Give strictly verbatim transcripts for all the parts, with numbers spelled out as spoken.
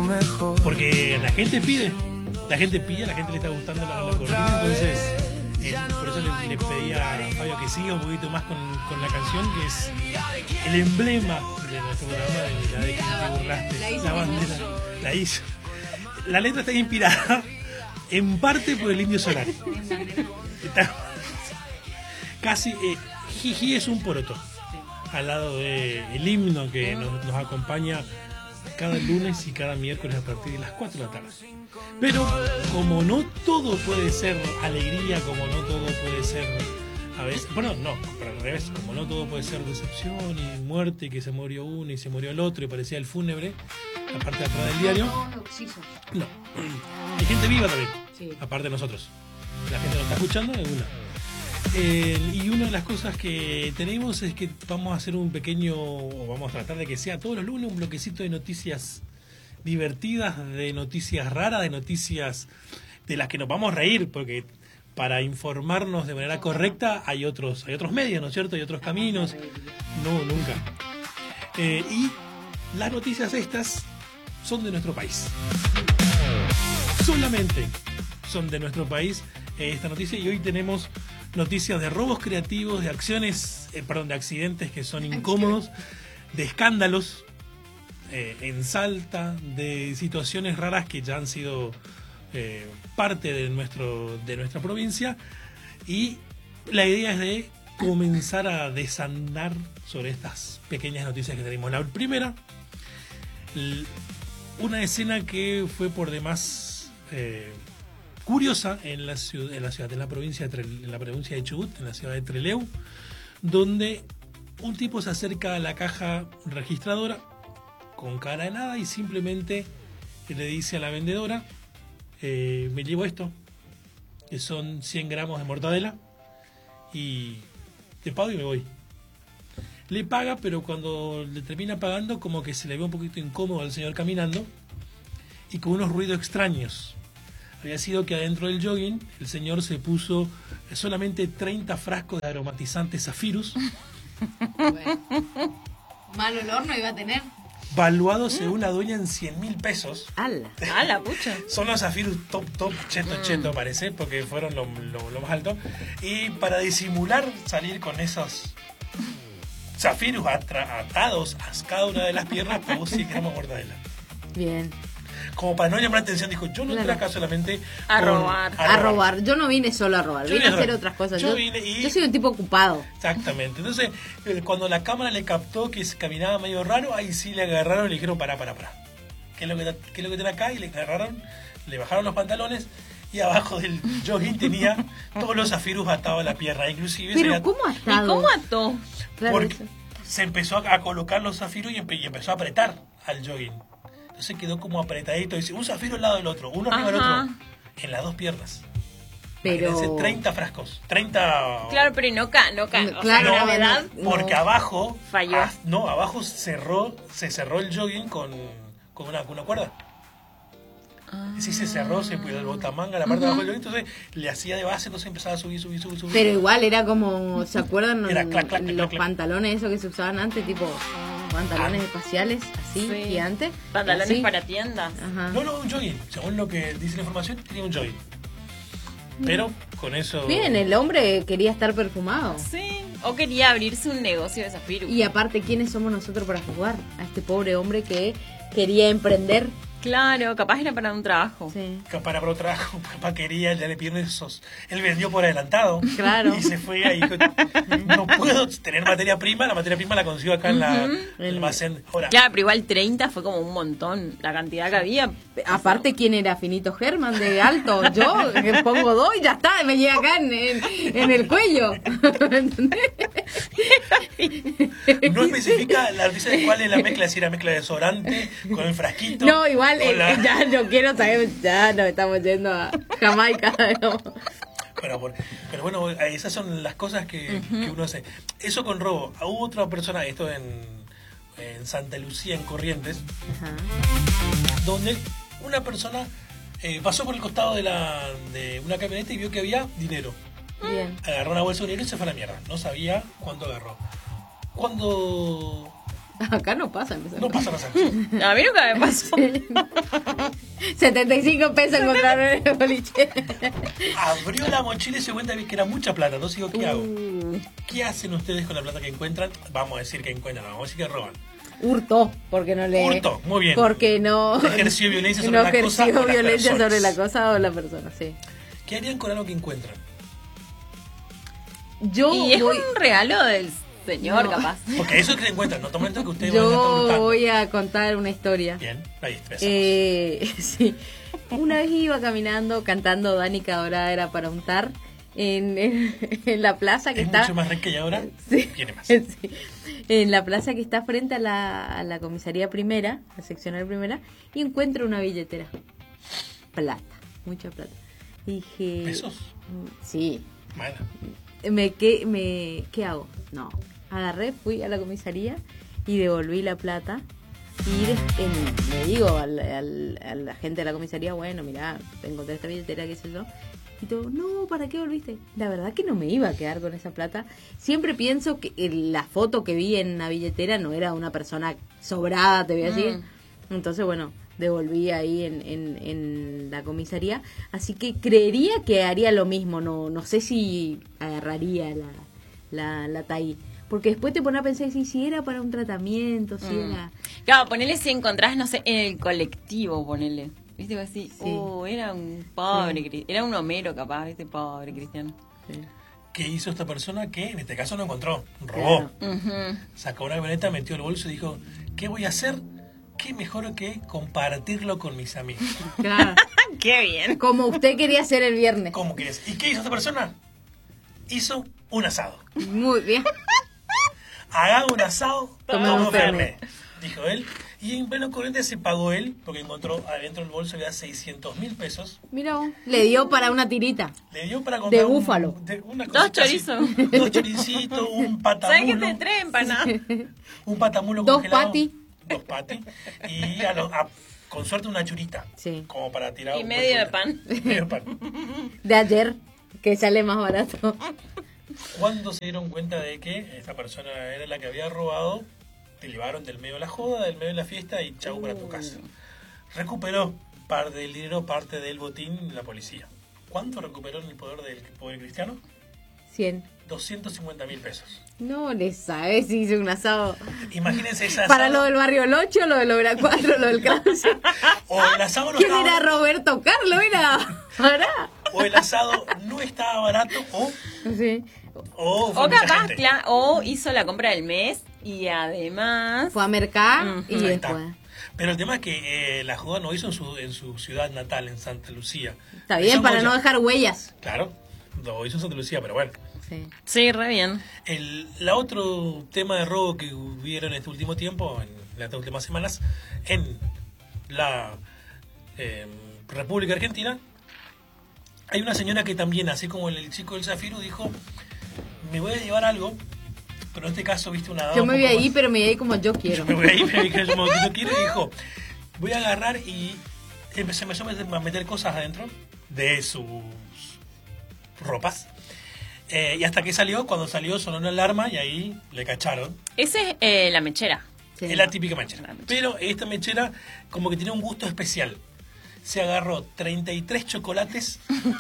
mejor. Porque la gente pide, la gente pide, a la gente le está gustando la, la cortina, entonces eh, por eso le, le pedía a Fabio que siga un poquito más con, con la canción, que es el emblema de nuestro programa, de la de que te burlaste, La hizo la bandera, la hizo. La letra está inspirada en parte por el Indio Solari. Está, casi, eh, Jiji es un poroto, al lado del himno que nos, nos acompaña cada lunes y cada miércoles a partir de las cuatro de la tarde. Pero como no todo puede ser alegría, como no todo puede ser a veces, bueno, no, pero al revés, como no todo puede ser decepción y muerte, y que se murió uno y se murió el otro y parecía el fúnebre, la parte de atrás del diario. No, hay gente viva también, sí, aparte de nosotros. La gente nos está escuchando de una. Eh, y una de las cosas que tenemos es que vamos a hacer un pequeño, o vamos a tratar de que sea todos los lunes un bloquecito de noticias divertidas, de noticias raras, de noticias de las que nos vamos a reír, porque para informarnos de manera correcta hay otros, hay otros medios, ¿no es cierto? Hay otros caminos. No, nunca. Eh, y las noticias estas son de nuestro país. Solamente son de nuestro país eh, esta noticia, y hoy tenemos noticias de robos creativos, de acciones, eh, perdón, de accidentes que son incómodos, de escándalos eh, en Salta, de situaciones raras que ya han sido eh, parte de nuestro de nuestra provincia, y la idea es de comenzar a desandar sobre estas pequeñas noticias que tenemos. La primera, una escena que fue por demás eh, curiosa en la ciudad, en la ciudad, en la provincia de en la provincia de Chubut, en la ciudad de Trelew, donde un tipo se acerca a la caja registradora con cara de nada y simplemente le dice a la vendedora: eh, me llevo esto, que son cien gramos de mortadela, y te pago y me voy. Le paga, pero cuando le termina pagando, como que se le ve un poquito incómodo al señor caminando y con unos ruidos extraños. Había sido que adentro del jogging el señor se puso solamente treinta frascos de aromatizante Zafirus. Bueno. Mal olor no iba a tener. Valuado según la dueña en cien mil pesos. ¡Hala! ¡Hala, pucha! Son los Zafirus top, top, cheto, cheto, parece, porque fueron lo, lo, lo más alto. Y para disimular salir con esos Zafirus atados a cada una de las piernas, pagó cien gramos de mortadela. Bien. Como para no llamar la atención, dijo: yo no claro. entré acá solamente a robar. A, a robar. robar. Yo no vine solo a robar, yo vine a hacer otras cosas. Yo, yo, vine y... yo soy un tipo ocupado. Exactamente. Entonces, cuando la cámara le captó que caminaba medio raro, ahí sí le agarraron y le dijeron: pará, pará, pará. ¿Qué es lo que, qué es lo que tiene acá? Y le agarraron, le bajaron los pantalones, y abajo del jogging tenía todos los zafirus atados a la pierna. Inclusive ¿Pero se cómo atado? ¿Y cómo ató? Claro, porque eso. Se empezó a colocar los zafirus y, empe y empezó a apretar al jogging. Entonces quedó como apretadito, dice, un zafiro al lado del otro, uno arriba del otro, en las dos piernas. Pero imagínense, treinta frascos, treinta... Claro, pero no ca, no ca, no, claro, sea, no, verdad, porque no. abajo falló. Ah, no, abajo cerró, se cerró el jogging con, con, una, con una cuerda. Ah. Y si se cerró, se puso el botamanga, la parte uh-huh. de abajo del jogging, entonces le hacía de base, entonces empezaba a subir, subir, subir, subir. Pero igual era como, ¿se acuerdan era clac, clac, los clac, clac. pantalones esos que se usaban antes, tipo... pantalones ah. espaciales, así, sí. gigantes. Pantalones así. para tiendas. Ajá. No, no, un jogging. Según lo que dice la información, tenía un jogging. Pero con eso... Bien, el hombre quería estar perfumado. Sí, o quería abrirse un negocio de Zafirus. Y aparte, ¿quiénes somos nosotros para juzgar a este pobre hombre que quería emprender? Claro, capaz era para un trabajo. Sí. Capaz para un trabajo, capaz quería, ya le pidieron esos. Él vendió por adelantado. Claro. Y se fue ahí. No puedo tener materia prima, la materia prima la consigo acá en la, uh-huh. el almacén. Ahora, claro, pero igual treinta fue como un montón, la cantidad que había. Aparte, ¿quién era Finito Germán de alto? Yo, que pongo dos y ya está, me llega acá en, en, en el cuello. No especifica la noticia de cuál es la mezcla, si era mezcla de desodorante con el frasquito. No, igual, eh, la... ya yo quiero saber, ya nos estamos yendo a Jamaica. ¿No? Pero, por, pero bueno, esas son las cosas que, uh-huh. que uno hace. Eso con robo. Hubo otra persona, esto en, en Santa Lucía, en Corrientes, uh-huh. donde una persona eh, pasó por el costado de, la, de una camioneta y vio que había dinero. Bien. Agarró una bolsa de dinero y se fue a la mierda. No sabía cuánto agarró. Cuando Acá no pasa. No pasa nada. Sí. A mí nunca me pasó. setenta y cinco pesos encontraron en el boliche. Abrió la mochila y se cuenta que era mucha plata. Entonces digo, ¿qué hago? Uh, ¿Qué hacen ustedes con la plata que encuentran? Vamos a decir que encuentran, vamos a decir que roban. hurtó, porque no le... Hurtó, muy bien. Porque no... No ejerció violencia sobre no la cosa ejerció o las violencia personas. sobre la cosa o la persona, sí. ¿Qué harían con algo que encuentran? Yo Y es voy... un regalo del señor, No. capaz. Porque eso es que encuentran, no tomen en cuenta que ustedes van a estar Yo hurtando. voy a contar una historia. Bien, ahí está. Eh, sí. Una vez iba caminando cantando Danica Dorada era para untar en, en, en la plaza que Es está... mucho más rica y ahora Sí, tiene más. sí. En la plaza que está frente a la, a la comisaría primera, la seccional primera, y encuentro una billetera. Plata, mucha plata. Dije... ¿Pesos? Sí. Bueno, Me, ¿qué, me, ¿Qué hago? No. Agarré, fui a la comisaría y devolví la plata. Y des- en- le digo al, al, a la gente de la comisaría, bueno, mirá, encontré esta billetera, qué sé yo. Y todo, no, ¿para qué volviste? La verdad que no me iba a quedar con esa plata. Siempre pienso que el- la foto que vi en la billetera no era una persona sobrada, te voy a decir. Entonces, bueno, devolví ahí en, en, en la comisaría. Así que creería que haría lo mismo. No no sé si agarraría la, la, la taí. Porque después te pones a pensar si, si era para un tratamiento, si Mm. era... Claro, ponele si encontrás, no sé, en el colectivo, ponele. ¿Viste? Así, Sí. oh, era un pobre, Sí. cri- era un Homero capaz, ¿viste? Pobre cristiano. Sí. ¿qué hizo esta persona que en este caso no encontró? Robó. Claro. Ujú. Sacó una camioneta, metió el bolso y dijo, ¿qué voy a hacer? ¿Qué mejor que compartirlo con mis amigos? Claro. ¡Qué bien! Como usted quería hacer el viernes. ¿Cómo quieres? ¿Y qué hizo esta persona? Hizo un asado. Muy bien. Haga un asado, Tomemos tomo Fernet. Fernet, dijo él. Y en pleno corriente se pagó él, porque encontró adentro del bolso había seiscientos mil pesos. Mira vos. Le dio para una tirita. Le dio para comprar De un- búfalo. de una Dos cosita así. chorizos. Dos choricitos, un ¿Sabes qué patamulo. te trae empanada? Un patamulo Dos congelado. pati. Dos pati. Y a lo- a- con suerte una churita. Sí. Como para tirar Y un medio de buen- pan. Medio de pan. De ayer, que sale más barato. Cuando se dieron cuenta de que esta persona era la que había robado, te llevaron del medio de la joda, del medio de la fiesta y chau para tu casa. Recuperó parte del dinero, parte del botín la policía. ¿Cuánto recuperó en el poder del pobre cristiano? cien. doscientos cincuenta mil pesos. No le sabes si hice un asado. Imagínense ese asado. Para lo del barrio El ocho, lo del Obra cuatro, lo del Krause. O el asado no ¿Quién estaba, era Roberto Carlos? Era. Pará. o el asado no estaba barato o, Sí. o fue O mucha capaz, gente. cla- o hizo la compra del mes y además... Fue a mercar Ujú. y Ahí está. después. Pero el tema es que eh, la joda no hizo en su, en su ciudad natal, en Santa Lucía. Está Hizo bien, en para Goya. no dejar huellas. Claro, lo hizo en Santa Lucía, pero bueno. Sí. Sí, re bien. El la otro tema de robo que hubieron en este último tiempo, en las últimas semanas, en la eh, República Argentina, hay una señora que también, así como el chico del Zafiro, dijo, me voy a llevar algo, pero en este caso, viste, una dama Yo un me voy poco ahí, más- pero me voy ahí como yo quiero. Yo me voy a ir, me dije, yo me- yo quiero, y dijo, voy a agarrar y empecé, empezó a meter, a meter cosas adentro de sus ropas. Eh, y hasta que salió, cuando salió sonó una alarma y ahí le cacharon. Ese es eh, la mechera. Sí. Es la típica mechera. La mechera. Pero esta mechera como que tiene un gusto especial. Se agarró treinta y tres chocolates.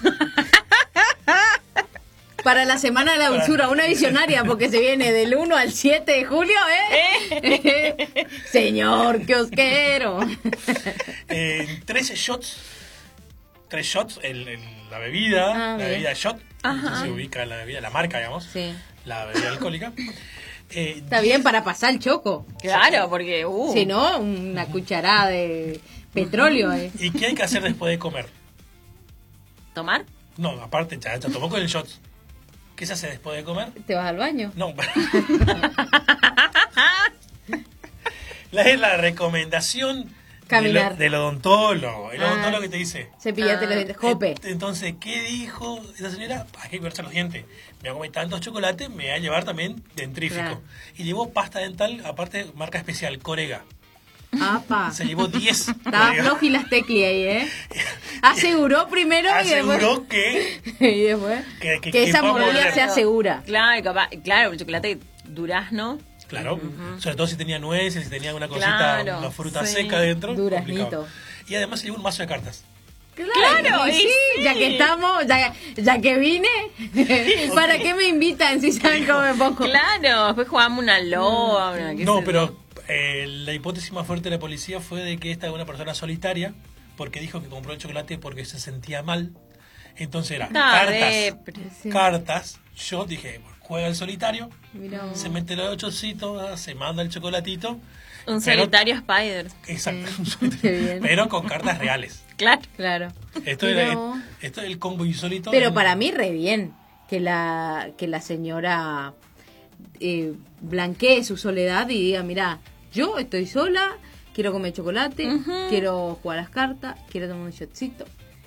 Para la Semana de la Para- Dulzura, una visionaria, porque se viene del uno al siete de julio, ¿eh? Señor, que os quiero. eh, tres shots. Tres shots, el, el- la bebida, Ah, la bien. bebida shot. Ajá. Se ubica la bebida, la marca, digamos. Sí. La bebida alcohólica. Eh, Está bien para pasar el choco. Claro, porque... Uh, Si no, una cucharada de petróleo, ¿eh? ¿Y qué hay que hacer después de comer? ¿Tomar? No, aparte, ya, ya tomó con el shot. ¿Qué se hace después de comer? ¿Te vas al baño? No. la es la recomendación Caminar. Del, del odontólogo. El Ah. odontólogo que te dice. Cepillate Ah. los dientes. Jope. Ent- Entonces, ¿qué dijo esa señora? Hay que cuidarse los dientes. Me voy a comer tantos chocolates, me voy a llevar también dentrífico. Claro. Y llevó pasta dental, aparte, marca especial, Corega. Apa. Se llevó diez. Estaba Corega. floji las tecli ahí, ¿eh? Aseguró primero y después... Aseguró que y después... Que- Que, que- que esa vamos a movida volver. se asegura. Claro, capaz, claro, el chocolate durazno. Claro, Ujú. sobre todo si tenía nueces, si tenía una cosita, Claro, una fruta sí. seca dentro. Duraznito. complicado. Y además se llevó un mazo de cartas. Claro, y y sí, sí. ya que estamos, ya, ya que vine, ¿para qué me invitan si saben cómo me pongo? Claro, después jugamos una loba, una qué No, sé pero yo. eh, la hipótesis más fuerte de la policía fue de que esta era una persona solitaria, porque dijo que compró el chocolate porque se sentía mal. Entonces era Está cartas, depre. Sí. cartas. Yo dije, juega el solitario, Mirá vos. se mete los ochocitos, se manda el chocolatito. Un pero- solitario Spider. Exacto, Sí. un solitario, Qué bien. pero con cartas reales. Claro. Claro. Esto, Mirá era, vos. esto es el combo insólito. Pero en- para mí re bien que la que la señora eh, blanquee su soledad y diga, mira, yo estoy sola, quiero comer chocolate, Ujú. quiero jugar a las cartas, quiero tomar un shotcito.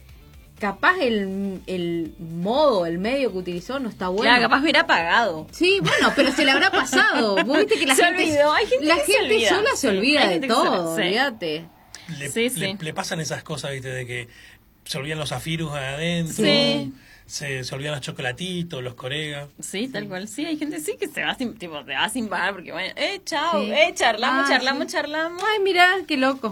Capaz el, el modo, el medio que utilizó no está bueno. Claro, capaz hubiera pagado. Sí, bueno, pero se le habrá pasado. Vos viste que la Se gente, olvidó, hay gente la que se gente olvida. sola se Sí, olvida hay de gente que se todo, olvida, sí. olvídate. le, Sí, sí. le- le pasan esas cosas, ¿viste? De que se olvidan los zafirus adentro, Sí. se, se olvidan los chocolatitos, los coregas. Sí, tal cual. Sí, hay gente sí que se va sin, tipo, se va sin pagar porque, bueno, eh, chao, Sí. eh, charlamos, Ah, charlamos, sí. charlamos. Ay, mira, qué loco.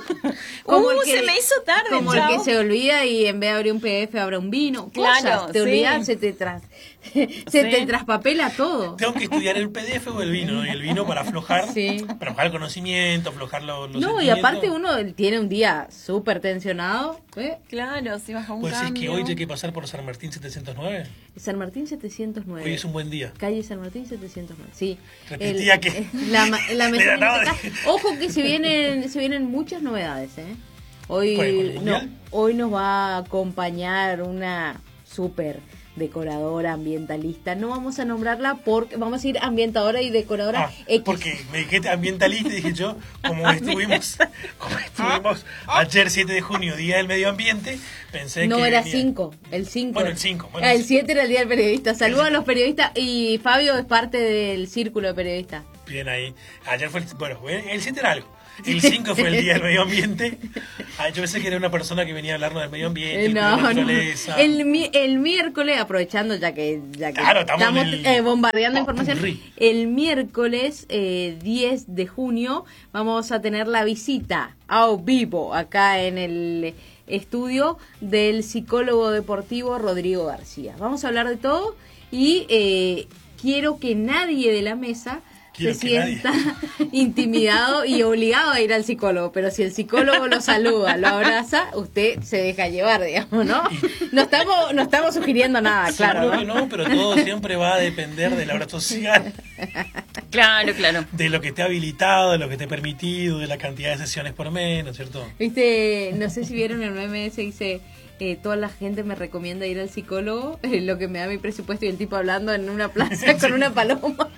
Uh, se me hizo tarde, Como chao. el que se olvida y en vez de abrir un P D F abre un vino. Claro, Cosas, te sí. olvidas, se te tras, se Sí. te traspapela todo. Tengo que estudiar el P D F o el vino, ¿no? Y el vino para aflojar, Sí. para aflojar el conocimiento, aflojar los, los No, y sentimientos. aparte uno tiene un día súper tensionado. ¿eh? Claro, si baja un Pues es cambio. que hoy hay que pasar por San Martín setecientos nueve. San Martín setecientos nueve. Hoy es un buen día. Calle San Martín setecientos nueve. Sí. Repetía El- que- eh, La, ma- la Le mesa ganaba de- acá. Ojo que se vienen, se vienen muchas novedades, ¿eh? Hoy, ¿Cuál, con el no, mundial? hoy nos va a acompañar una súper decoradora ambientalista. No vamos a nombrarla porque vamos a ir ambientadora y decoradora Ah, X. porque me dijiste ambientalista y dije yo, como estuvimos, como estuvimos ayer siete de junio, Día del Medio Ambiente, pensé No, que era venía- cinco, el cinco. Bueno, el cinco, bueno, Ah, el el siete era el día del periodista. Saludos a los periodistas y Fabio es parte del círculo de periodistas. Bien ahí. Ayer fue el, bueno, el siete era algo. El cinco fue el Día del Medio Ambiente. Ah, yo pensé que era una persona que venía a hablarnos del medio ambiente, Eh, de la No, no. naturaleza. El, mi- el miércoles, aprovechando ya que, ya que Claro, estamos en el- eh, bombardeando información, Popurrí. el miércoles eh, diez de junio vamos a tener la visita a vivo acá en el estudio del psicólogo deportivo Rodrigo García. Vamos a hablar de todo y eh, quiero que nadie de la mesa Quiero se que sienta intimidado y obligado a ir al psicólogo, pero si el psicólogo lo saluda, lo abraza, usted se deja llevar, digamos, ¿no? No estamos, no estamos sugiriendo nada, claro, Seguro que ¿no? no, pero todo siempre va a depender de la obra social, Claro, claro. de lo que esté habilitado, de lo que esté permitido, de la cantidad de sesiones por mes, ¿no es cierto? Viste, no sé si vieron el meme ese, dice, eh, toda la gente me recomienda ir al psicólogo, eh, lo que me da mi presupuesto y el tipo hablando en una plaza con una paloma.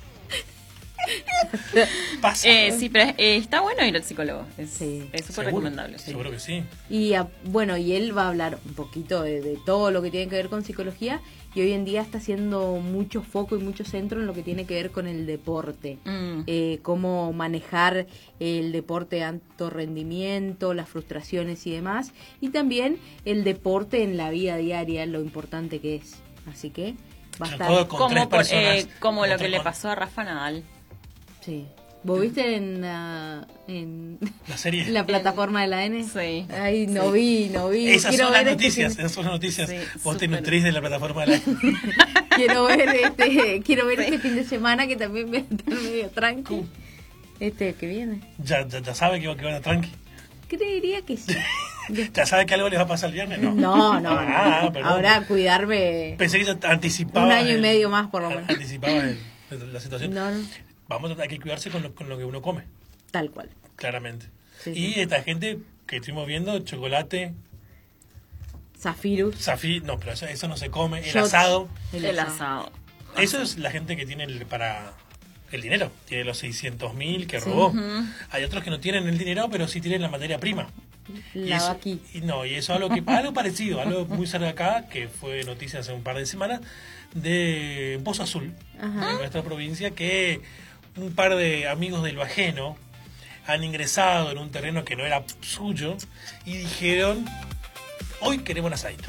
Pasa. Eh, sí, pero eh, está bueno ir al psicólogo. Es Sí. es súper Seguro, recomendable. sí. Seguro que sí. Y a- bueno, y él va a hablar un poquito de, de todo lo que tiene que ver con psicología y hoy en día está haciendo mucho foco y mucho centro en lo que tiene que ver con el deporte. Mm. Eh, cómo manejar el deporte de alto rendimiento, las frustraciones y demás. Y también el deporte en la vida diaria, lo importante que es. Así que va a estar... Todo con tres Como, por, personas. eh, como lo Otra que le con- pasó a Rafa Nadal. Sí. ¿Vos viste en, la- en La serie. la plataforma de la N? Sí. Ay, no vi, no vi. Esas Quiero son las ver este noticias, fin- esas son las noticias. Sí, Vos te súper. nutrís de la plataforma de la... quiero ver este quiero ver este fin de semana que también voy a estar medio tranqui. Este que viene. Ya, ya, ya sabe que va, que van a tranqui. Creería que sí. ¿Ya sabe que algo les va a pasar el viernes? No, No, no, Ah, no. perdón. Ahora cuidarme. Pensé que ya anticipaba... Un año y el- medio más, por lo menos. Anticipaba el- la situación. No, no. Vamos a tener que cuidarse con lo, con lo que uno come, Tal cual. claramente. Sí, y sí. esta gente que estuvimos viendo, chocolate, Zafirus. zafí, no, pero eso, eso no se come, el Shots. asado. El asado. Eso es la gente que tiene el, para el dinero, tiene los seiscientos mil que Sí. robó. Hay otros que no tienen el dinero, pero sí tienen la materia prima. Y La eso, aquí. y no, y eso algo que algo parecido, algo muy cerca de acá, que fue noticia hace un par de semanas, de Pozo Azul, Ajá. en nuestra provincia, que un par de amigos del Bajeno han ingresado en un terreno que no era suyo y dijeron, hoy queremos un asadito.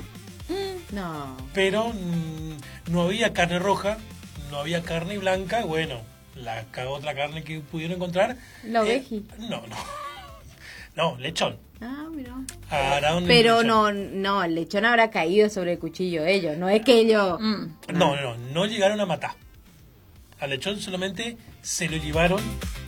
No. Pero mm, no había carne roja, no había carne blanca, bueno, la ca- otra carne que pudieron encontrar. La eh, oveji. no, no. No, lechón. Ah, mira. Agarraron el Pero lechón. no, no, el lechón habrá caído sobre el cuchillo de ellos. No es que ellos... Mm. No, no, no llegaron a matar. Al lechón solamente se lo llevaron.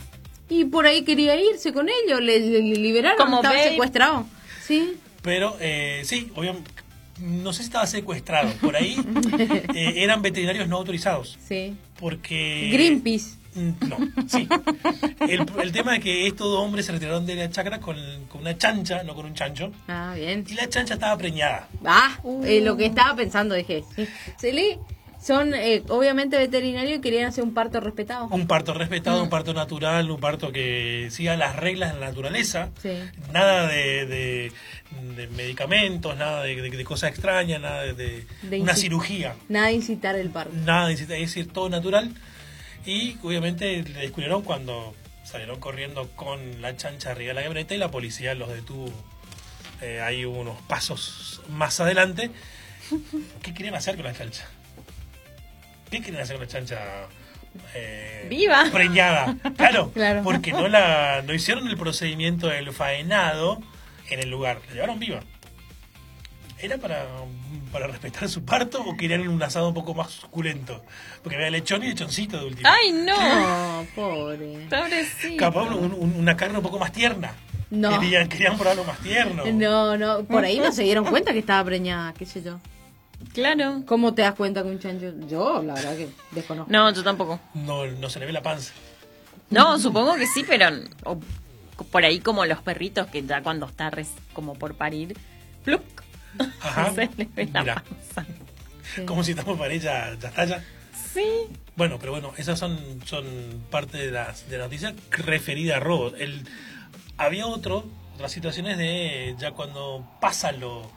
Y por ahí quería irse con ellos. Le, le- le liberaron. Como Estaba Babe. secuestrado. Sí. Pero eh, sí, obviamente, no sé si estaba secuestrado. Por ahí eh, eran veterinarios no autorizados. Sí. Porque... Greenpeace. Mm, No, sí. El, el tema es que estos dos hombres se retiraron de la chacra con, con una chancha, no con un chancho. Ah, bien. Y la chancha estaba preñada. Ah, eh, lo que estaba pensando, dije. Sí. Se le- son eh, obviamente veterinarios y querían hacer un parto respetado. Un parto respetado, un parto natural, un parto que siga las reglas de la naturaleza. Sí. Nada de, de, de medicamentos, nada de, de- de cosas extrañas, nada de, de De una inci- cirugía. Nada de incitar el parto. Nada de, es decir, todo natural. Y obviamente le descubrieron cuando salieron corriendo con la chancha arriba de la camioneta y la policía los detuvo. Eh, hay unos pasos más adelante. ¿Qué querían hacer con la chancha? ¿Qué querían hacer con la chancha? Eh, Viva. Preñada. Claro, Claro. porque no la no hicieron el procedimiento del faenado en el lugar. La llevaron viva. ¿Era para, para respetar su parto o querían un asado un poco más suculento? Porque había lechón y lechoncito de último. Ay, no. No, pobre. Pobrecito. Capaz un- un- una carne un poco más tierna. No. Querían, querían probarlo más tierno. No, no, por ahí no se dieron cuenta que estaba preñada, qué sé yo. Claro. ¿Cómo te das cuenta que un chancho? Yo, la verdad que desconozco. No, yo tampoco. No, no se le ve la panza. No, supongo que sí, pero o- por ahí como los perritos que ya cuando está res- como por parir, ¡pluc! Ajá. Se le ve la Mira. panza. Sí. Como si estamos para ella, ya está ya. Sí. Bueno, pero bueno, esas son, son parte de las de la noticia referida a robos. El, había otro, otras situaciones de ya cuando pasa lo,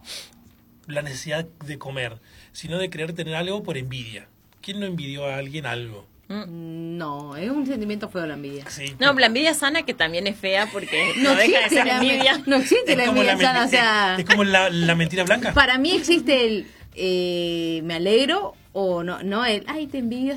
la necesidad de comer, sino de querer tener algo por envidia. ¿Quién no envidió a alguien algo? No, es un sentimiento feo la envidia. Sí. No, la envidia sana que también es fea porque No no, deja de existe ser la envidia. No existe la como envidia la sana, o menti- sea, es como la, la mentira blanca. para mí existe el eh, me alegro o no, no el ay te envidio